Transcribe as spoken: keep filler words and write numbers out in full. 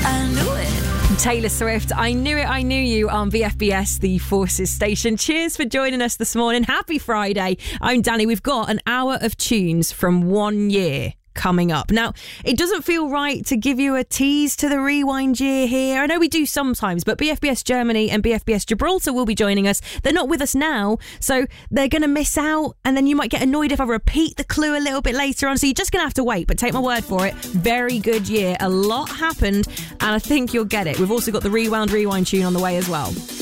I knew it. Taylor Swift, I Knew It, I Knew You on V F B S, the Forces station. Cheers for joining us this morning. Happy Friday. I'm Danny. We've got an hour of tunes from one year coming up. Now, it doesn't feel right to give you a tease to the rewind year here. I know we do sometimes, but B F B S Germany and B F B S Gibraltar will be joining us. They're not with us now, so they're going to miss out, and then you might get annoyed if I repeat the clue a little bit later on, so you're just going to have to wait, but take my word for it. Very good year. A lot happened, and I think you'll get it. We've also got the Rewound Rewind tune on the way as well.